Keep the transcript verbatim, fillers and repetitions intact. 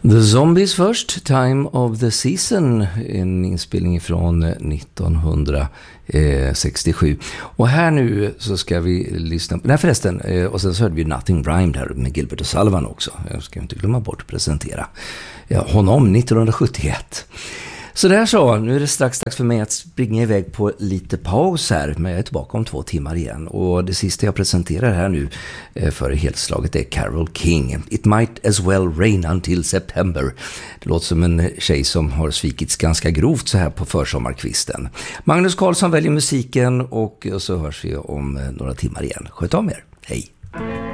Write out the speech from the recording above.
The Zombies först, Time of the Season, en inspelning från nittonhundrasextiosju. Och här nu så ska vi lyssna på, nej förresten, och sen så hörde vi Nothing Rhymed här med Gilbert O'Sullivan också. Jag ska inte glömma bort att presentera ja, honom nittonhundrasjuttioett. Så där så, nu är det strax dags för mig att springa iväg på lite paus här, men jag är tillbaka om två timmar igen. Och det sista jag presenterar här nu för helslaget är Carole King. It might as well rain until September. Det låter som en tjej som har svikits ganska grovt så här på försommarkvisten. Magnus Carlsson väljer musiken och så hörs vi om några timmar igen. Sköt om er, hej!